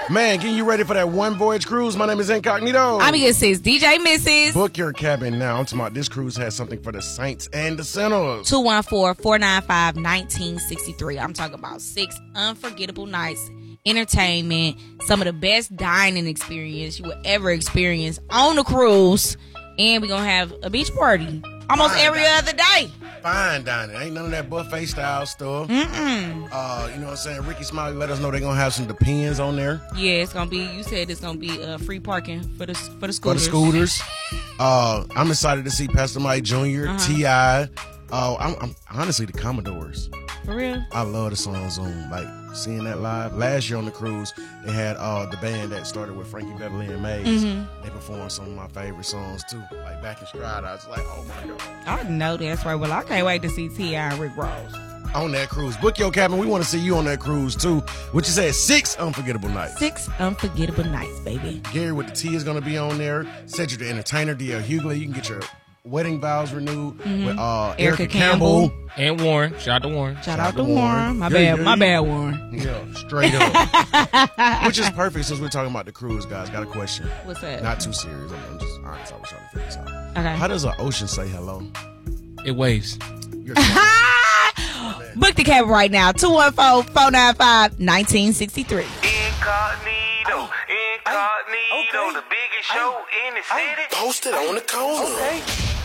Man, getting you ready for that one voyage cruise. My name is Incognito. I'm your sis, DJ Mrs. Book your cabin now. I'm talking about this cruise has something for the saints and the sinners. 214-495-1963. I'm talking about 6 unforgettable nights, entertainment, some of the best dining experience you will ever experience on the cruise. And we're going to have a beach party almost every other day. Fine dining. Ain't none of that buffet style stuff. You know what I'm saying? Ricky Smiley let us know they're going to have some Depends on there. Yeah, it's going to be, you said it's going to be free parking for the scooters. For the scooters. I'm excited to see Pastor Mike Jr., T.I., I'm honestly the Commodores. For real? I love the songs on, like, seeing that live. Last year on the cruise, they had the band that started with Frankie Beverly and Mays. They performed some of my favorite songs, too. Like, Back in Stride, I was like, oh, my God. I know that's right. Well, I can't wait to see T.I. and Rick Ross. On that cruise. Book your cabin. We want to see you on that cruise, too. What you said, 6 unforgettable nights. 6 unforgettable nights, baby. Gary with the T is going to be on there. Cedric the Entertainer, D.L. Hughley. You can get your wedding vows renewed with Erica Campbell. And Warren. Shout out to Warren. Shout out to Warren. My bad, Warren. Yeah, straight up. Which is perfect since we're talking about the cruise, guys. Got a question. What's that? Not too serious. I'm just honest. I was trying to figure this out. Okay. How does an ocean say hello? It waves. You're Book the cabin right now. 214-495-1963. Incognito, the biggest show in the city. Posted on the corner. Okay.